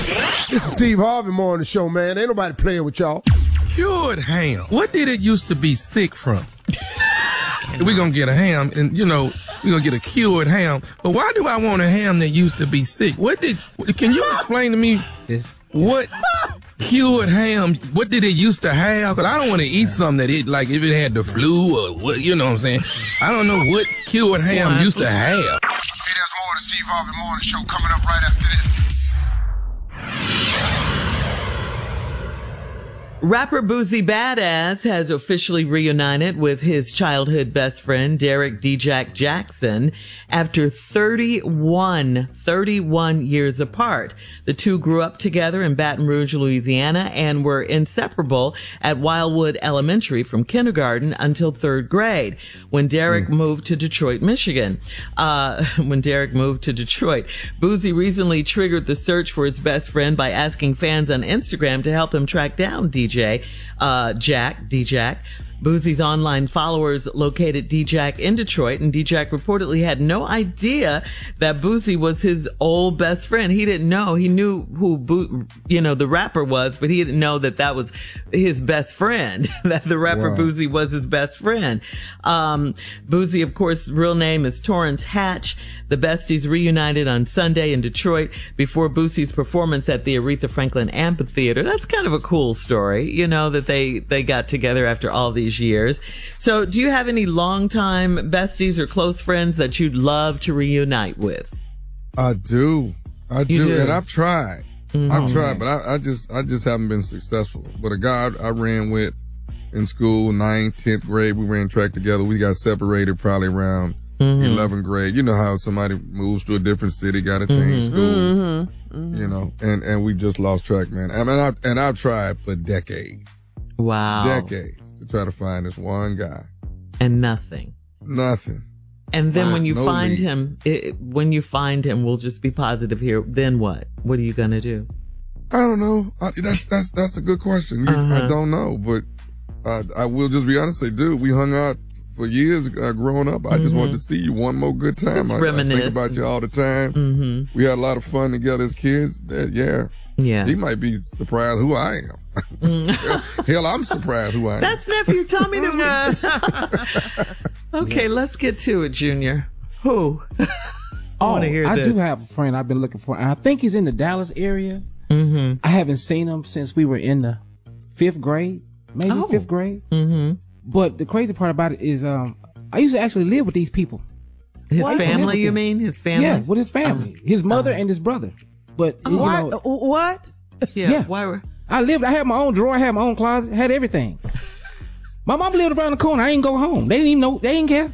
This is Steve Harvey Moore on the show, man. Ain't nobody playing with y'all. Cured ham. What did it used to be sick from? We're going to get a ham, and, we're going to get a cured ham. But why do I want a ham that used to be sick? Can you explain to me what cured ham, what did it used to have? Because I don't want to eat something that if it had the flu or what, you know what I'm saying? I don't know what cured ham used to have. Hey, there's more of the Steve Harvey Morning Show coming up right after this. Rapper Boosie Badass has officially reunited with his childhood best friend, Derek D-Jack Jackson, after 31 years apart. The two grew up together in Baton Rouge, Louisiana, and were inseparable at Wildwood Elementary from kindergarten until third grade, when Derek moved to Detroit, Michigan. Boosie recently triggered the search for his best friend by asking fans on Instagram to help him track down D-Jack. Boosie's online followers located D-Jack in Detroit, and D-Jack reportedly had no idea that Boosie was his old best friend. He didn't know. He knew who the rapper was, but he didn't know that was his best friend, that the rapper Boosie was his best friend. Boosie, of course, real name is Torrance Hatch. The besties reunited on Sunday in Detroit before Boosie's performance at the Aretha Franklin Amphitheater. That's kind of a cool story, that they got together after all these years. So do you have any longtime besties or close friends that you'd love to reunite with? I do. And I've tried. Mm-hmm. I've tried, but I just haven't been successful. But a guy I ran with in school, 9th, 10th grade, we ran track together. We got separated probably around 11th grade. You know how somebody moves to a different city, got to change school, and we just lost track, man. I've tried for decades. Wow. Decades to try to find this one guy. And nothing. And then when you find him, we'll just be positive here. Then what? What are you going to do? I don't know. That's a good question. I don't know, but I will just be honest and say, dude, we hung out for years growing up. I just wanted to see you one more good time. I think about you all the time. Mm-hmm. We had a lot of fun together as kids. Yeah. He might be surprised who I am. Hell, I'm surprised who I am. That's nephew Tommy. Okay, let's get to it, Junior. Who? I do have a friend I've been looking for. I think he's in the Dallas area. Mm-hmm. I haven't seen him since we were in the 5th grade, maybe 5th grade. Mm-hmm. But the crazy part about it is, I used to actually live with these people. His family, you mean? His family? Yeah, with his family. His mother and his brother. But what? Yeah. Why were? I had my own drawer, I had my own closet, had everything. My mom lived around the corner. I didn't go home. They didn't even know. They didn't care.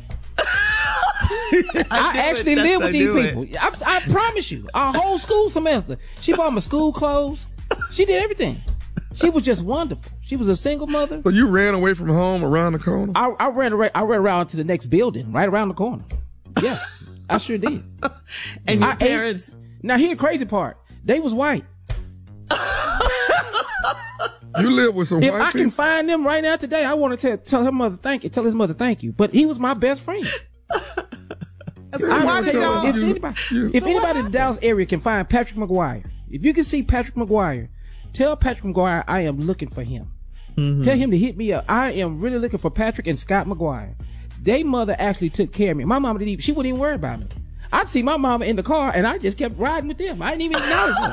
I actually lived with these people. I promise you, our whole school semester. She bought my school clothes. She did everything. She was just wonderful. She was a single mother. So you ran away from home around the corner? I ran around to the next building, right around the corner. Yeah, I sure did. And your parents? Now here's the crazy part. They was white. You live with some white people? If I can find them right now today, I want to tell her mother thank you. Tell his mother thank you. But he was my best friend. If anybody in the Dallas area can find Patrick McGuire, if you can see Patrick McGuire, tell Patrick McGuire I am looking for him. Mm-hmm. Tell him to hit me up. I am really looking for Patrick and Scott McGuire. Their mother actually took care of me. My mama she wouldn't even worry about me. I'd see my mama in the car and I just kept riding with them. I didn't even acknowledge her.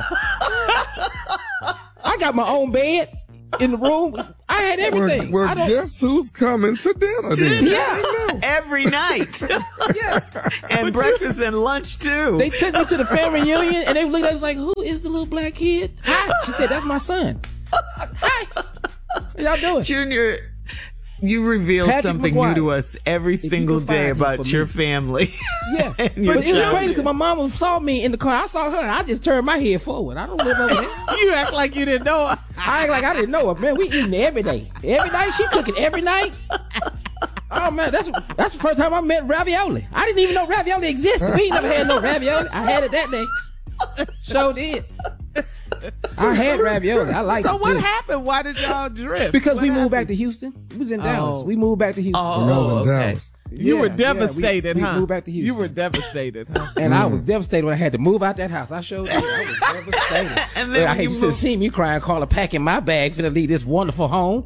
I got my own bed in the room. I had everything. Well, guess who's coming to dinner then? Yeah. Every night. Yeah. And breakfast and lunch too. They took me to the family reunion and they looked at us like, who is the little black kid? Hi. She said, that's my son. Hi. What y'all doing? Junior, you reveal something new to us every single day about your family. Yeah. But it was crazy because my mama saw me in the car. I saw her and I just turned my head forward. I don't live over there. You act like you didn't know her. I act like I didn't know her. Man, we eating every day. Every night. She cooking every night. Oh man, that's the first time I met ravioli. I didn't even know ravioli existed. We ain't never had no ravioli. I had it that day. Sure did. I had ravioli. I liked it. So what happened? Why did y'all drift? Because we moved back to Houston. We was in Dallas. We moved back to Houston. In Dallas. You were devastated, we huh? moved back to Houston. You were devastated, huh? And I was devastated when I had to move out that house. I showed you. I was devastated. And then I hate to see me crying, calling, packing my bag for to leave this wonderful home.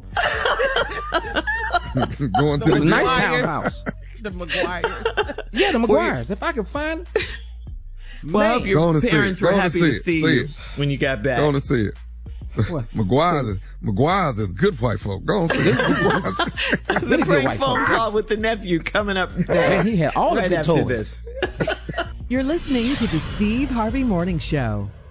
Going to the nice McGuire. townhouse. The McGuire. Yeah, the McGuires. If I could find them. Well, I hope Go on your and see parents it. were Go on happy and to see it. see See you it. when you got back. Go on and see it. What? McGuire's is good white folk. Go on and see it. McGuire's. The Really good prank white phone folk. call with the nephew coming up Man, he had all right the good after toys. this. You're listening to the Steve Harvey Morning Show.